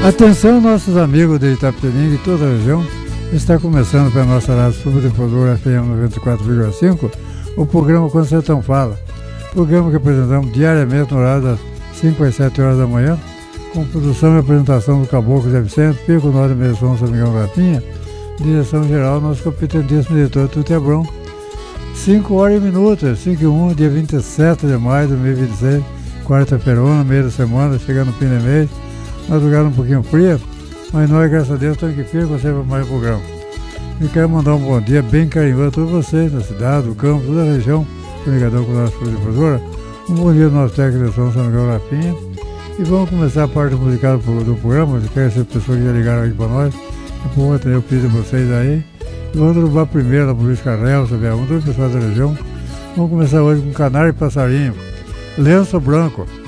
Atenção, nossos amigos de Itapetininga e toda a região. Está começando pela nossa Rádio Subdifusora FM 94,5 o programa Quando Sertão Fala. Programa que apresentamos diariamente no horário das 5 às 7 horas da manhã, com produção e apresentação do Caboclo Zé Vicente, Pico Norte de Medição, São Miguel Rapinha, direção geral, nosso competentíssimo diretor Tuti Abrão. 5 horas e minutos, 5 e 1, dia 27 de maio de 2026, quarta-feira, no meio da semana, chegando no fim do mês, madrugada um pouquinho fria, mas nós, graças a Deus, estamos aqui firmes para sempre mais um programa. E quero mandar um bom dia bem carinhoso a todos vocês, da cidade, do campo, toda a região, ligadão com a nossa difusora. Um bom dia do nosso técnico de som, São Miguel Rapinha. E vamos começar a parte musical do programa. Eu quero ser pessoas que já ligaram aqui para nós. Depois vamos atender o pedido de vocês aí. E vamos derrubar primeiro a polícia Carrel, sabe? Todo o pessoal da região. Vamos começar hoje com Canário e Passarinho. Lenço Branco.